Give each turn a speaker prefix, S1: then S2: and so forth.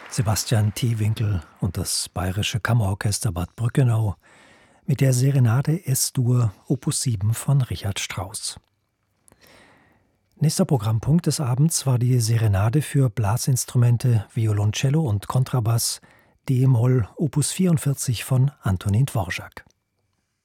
S1: Sebastian Thiewinkel und das Bayerische Kammerorchester Bad Brückenau mit der Serenade Es-Dur Opus 7 von Richard Strauss. Nächster Programmpunkt des Abends war die Serenade für Blasinstrumente, Violoncello und Kontrabass D-Moll Opus 44 von Antonín Dvořák.